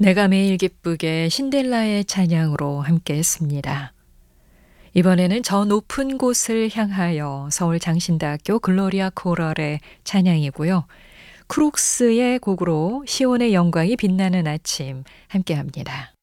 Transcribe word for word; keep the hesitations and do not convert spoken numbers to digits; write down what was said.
내가 매일 기쁘게 신델라의 찬양으로 함께했습니다. 이번에는 저 높은 곳을 향하여 서울 장신대학교 글로리아 코럴의 찬양이고요. 크룩스의 곡으로 시온의 영광이 빛나는 아침 함께합니다.